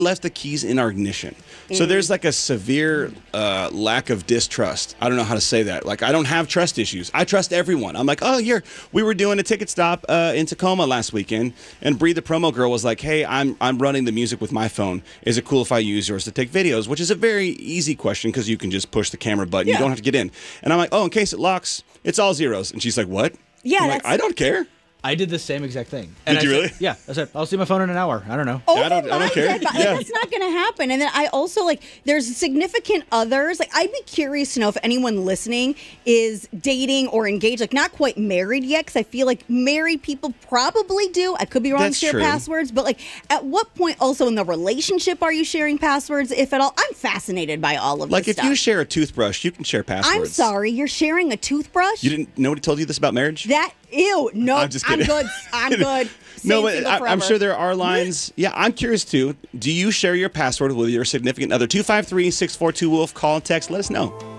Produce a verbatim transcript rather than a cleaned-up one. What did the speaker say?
left the keys in our ignition. So there's like a severe uh, lack of distrust. I don't know how to say that. Like, I don't have trust issues. I trust everyone. I'm like, oh, here, we were doing a ticket stop uh, in Tacoma last weekend, and Bree, the promo girl, was like, hey, I'm I'm running the music with my phone. Is it cool if I use yours to take videos? Which is a very easy question because you can just push the camera button. Yeah. You don't have to get in. And I'm like, oh, in case it locks, it's all zeros. And she's like, what? Yeah, I'm that's... like, I don't care. I did the same exact thing. And did I you said, really? Yeah. I said, I'll see my phone in an hour. I don't know. Oh, yeah, I don't, I don't care. Dead, like, yeah. That's not going to happen. And then I also, like, there's significant others. Like, I'd be curious to know if anyone listening is dating or engaged, like, not quite married yet, because I feel like married people probably do. I could be wrong, That's share true. passwords. But, like, at what point also in the relationship are you sharing passwords, if at all? I'm fascinated by all of Like, this if stuff. you share a toothbrush, you can share passwords. I'm sorry, you're sharing a toothbrush? You didn't, nobody told you this about marriage? That, ew, no, I'm just I'm kidding. good. I'm good. No, Same but single I, I'm forever. sure there are lines. Yeah, I'm curious too. Do you share your password with your significant other? two five three, six four two, Wolf. Call and text. Let us know.